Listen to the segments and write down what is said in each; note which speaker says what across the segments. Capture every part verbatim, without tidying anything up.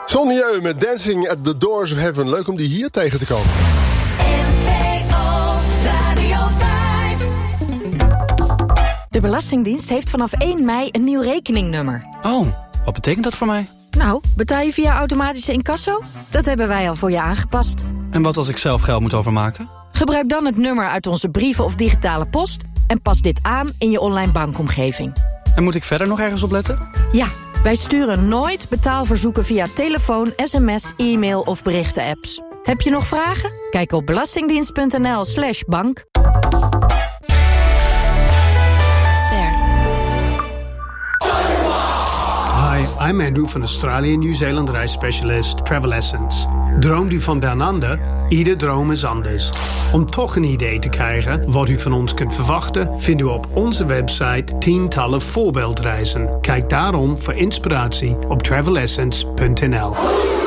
Speaker 1: Sonny Eu met Dancing at the Doors of Heaven. Leuk om die hier tegen te komen.
Speaker 2: De Belastingdienst heeft vanaf één mei een nieuw rekeningnummer.
Speaker 3: Oh, wat betekent dat voor mij?
Speaker 2: Nou, betaal je via automatische incasso? Dat hebben wij al voor je aangepast.
Speaker 3: En wat als ik zelf geld moet overmaken?
Speaker 2: Gebruik dan het nummer uit onze brieven of digitale post en pas dit aan in je online bankomgeving.
Speaker 3: En moet ik verder nog ergens op letten?
Speaker 2: Ja, wij sturen nooit betaalverzoeken via telefoon, sms, e-mail of berichten-apps. Heb je nog vragen? Kijk op belastingdienst.nl slash bank.
Speaker 4: Hi, I'm Andrew van Australië Nieuw-Zeeland reisspecialist Travel Essence. Droomt u van Down Under? Ieder droom is anders. Om toch een idee te krijgen wat u van ons kunt verwachten, vindt u op onze website tientallen voorbeeldreizen. Kijk daarom voor inspiratie op travel essence punt n l.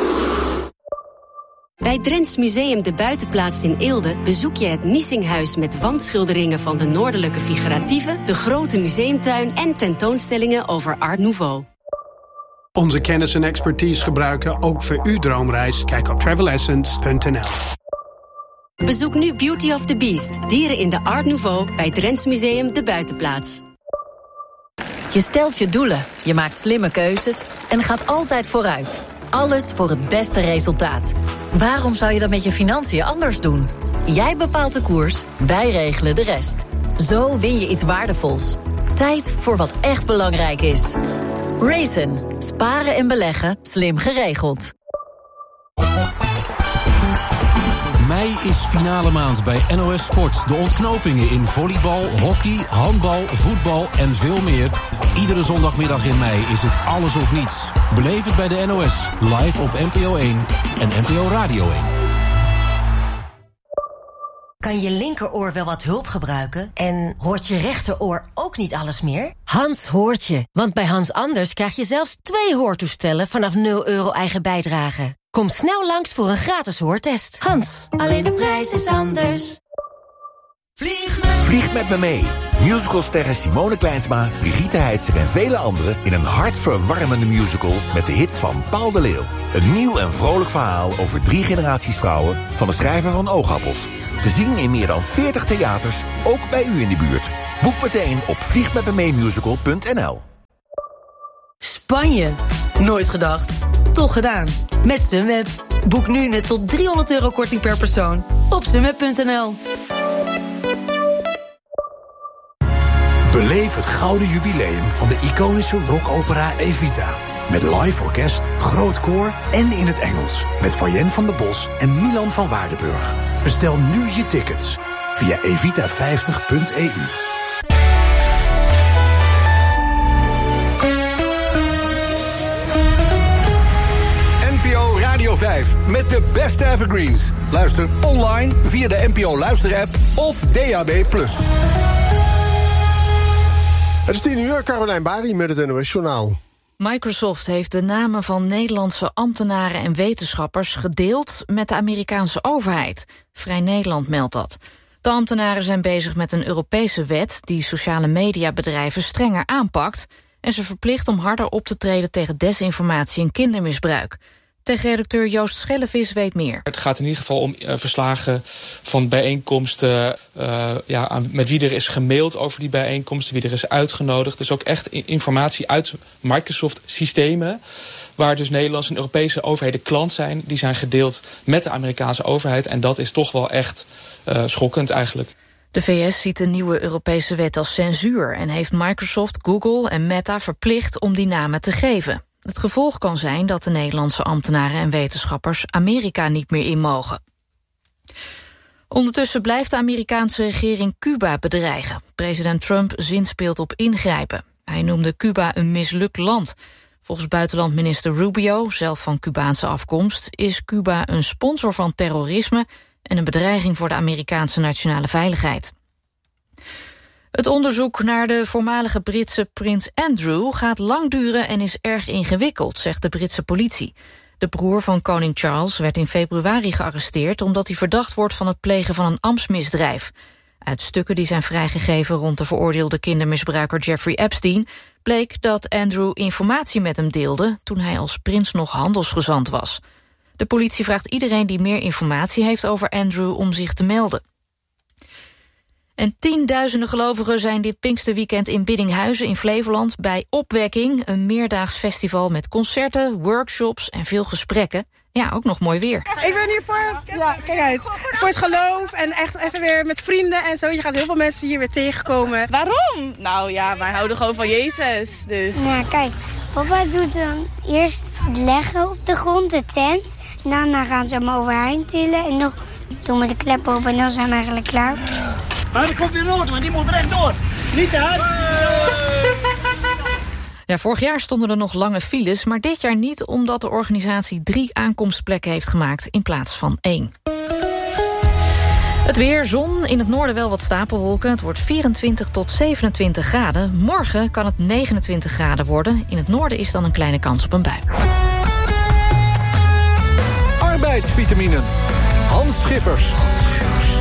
Speaker 5: Bij Drents Museum De Buitenplaats in Eelde bezoek je het Niesinghuis met wandschilderingen van de noordelijke figuratieven, de grote museumtuin en tentoonstellingen over Art Nouveau.
Speaker 4: Onze kennis en expertise gebruiken ook voor uw droomreis. Kijk op travel essence punt n l.
Speaker 5: Bezoek nu Beauty of the Beast, dieren in de Art Nouveau bij Drents Museum De Buitenplaats.
Speaker 6: Je stelt je doelen, je maakt slimme keuzes en gaat altijd vooruit. Alles voor het beste resultaat. Waarom zou je dat met je financiën anders doen? Jij bepaalt de koers, wij regelen de rest. Zo win je iets waardevols. Tijd voor wat echt belangrijk is. Raisin. Sparen en beleggen. Slim geregeld.
Speaker 7: Mei is finale maand bij N O S Sport. De ontknopingen in volleybal, hockey, handbal, voetbal en veel meer. Iedere zondagmiddag in mei is het alles of niets. Beleef het bij de N O S. Live op N P O één en N P O Radio één.
Speaker 8: Kan je linkeroor wel wat hulp gebruiken? En hoort je rechteroor ook niet alles meer? Hans hoort je, want bij Hans Anders krijg je zelfs twee hoortoestellen vanaf nul euro eigen bijdrage. Kom snel langs voor een gratis hoortest. Hans, alleen de prijs is anders.
Speaker 9: Vlieg met, Vlieg met me mee. Musicalsterren Simone Kleinsma, Brigitte Heitzer en vele anderen in een hartverwarmende musical met de hits van Paul de Leeuw. Een nieuw en vrolijk verhaal over drie generaties vrouwen van de schrijver van Oogappels. Te zien in meer dan veertig theaters, ook bij u in de buurt. Boek meteen op vlieg met me mee musical punt n l.
Speaker 10: Spanje. Nooit gedacht. Toch gedaan. Met Sunweb. Boek nu net tot driehonderd euro korting per persoon op sunweb punt n l.
Speaker 11: Beleef het gouden jubileum van de iconische rockopera Evita. Met live orkest, groot koor en in het Engels. Met Fayen van der Bos en Milan van Waardenburg. Bestel nu je tickets via evita vijftig punt e u.
Speaker 12: N P O Radio vijf met de beste evergreens. Luister online via de N P O Luister-app of D A B plus.
Speaker 1: Het is tien uur, Carolijn Bari met het N O S-journaal.
Speaker 13: Microsoft heeft de namen van Nederlandse ambtenaren en wetenschappers gedeeld met de Amerikaanse overheid. Vrij Nederland meldt dat. De ambtenaren zijn bezig met een Europese wet die sociale mediabedrijven strenger aanpakt en ze verplicht om harder op te treden tegen desinformatie en kindermisbruik. Tech-redacteur Joost Schellevis weet meer.
Speaker 14: Het gaat in ieder geval om uh, verslagen van bijeenkomsten, uh, ja, aan, met wie er is gemaild over die bijeenkomsten, wie er is uitgenodigd. Dus ook echt informatie uit Microsoft-systemen, waar dus Nederlandse en Europese overheden klant zijn. Die zijn gedeeld met de Amerikaanse overheid en dat is toch wel echt uh, schokkend eigenlijk.
Speaker 13: De V S ziet de nieuwe Europese wet als censuur en heeft Microsoft, Google en Meta verplicht om die namen te geven. Het gevolg kan zijn dat de Nederlandse ambtenaren en wetenschappers Amerika niet meer in mogen. Ondertussen blijft de Amerikaanse regering Cuba bedreigen. President Trump zinspeelt op ingrijpen. Hij noemde Cuba een mislukt land. Volgens buitenlandminister Rubio, zelf van Cubaanse afkomst, is Cuba een sponsor van terrorisme en een bedreiging voor de Amerikaanse nationale veiligheid. Het onderzoek naar de voormalige Britse prins Andrew gaat lang duren en is erg ingewikkeld, zegt de Britse politie. De broer van koning Charles werd in februari gearresteerd omdat hij verdacht wordt van het plegen van een ambtsmisdrijf. Uit stukken die zijn vrijgegeven rond de veroordeelde kindermisbruiker Jeffrey Epstein bleek dat Andrew informatie met hem deelde toen hij als prins nog handelsgezant was. De politie vraagt iedereen die meer informatie heeft over Andrew om zich te melden. En tienduizenden gelovigen zijn dit Pinksterweekend in Biddinghuizen in Flevoland bij Opwekking, een meerdaags festival met concerten, workshops en veel gesprekken. Ja, ook nog mooi weer.
Speaker 15: Ik ben hier voor, ja, kijk uit, voor het geloof en echt even weer met vrienden en zo. Je gaat heel veel mensen hier weer tegenkomen.
Speaker 16: Waarom? Nou ja, wij houden gewoon van Jezus, dus.
Speaker 17: Nou, kijk, papa doet dan eerst wat leggen op de grond, de tent. En daarna gaan ze hem overeind tillen en nog doen we de klep op en dan zijn we eigenlijk klaar.
Speaker 18: Maar er komt weer rood, maar die moet rechtdoor. Niet te hard.
Speaker 13: Ja, vorig jaar stonden er nog lange files, maar dit jaar niet, omdat de organisatie drie aankomstplekken heeft gemaakt in plaats van één. Het weer, zon, in het noorden wel wat stapelwolken. Het wordt vierentwintig tot zevenentwintig graden. Morgen kan het negenentwintig graden worden. In het noorden is dan een kleine kans op een bui.
Speaker 12: Arbeidsvitaminen. Hans Schiffers.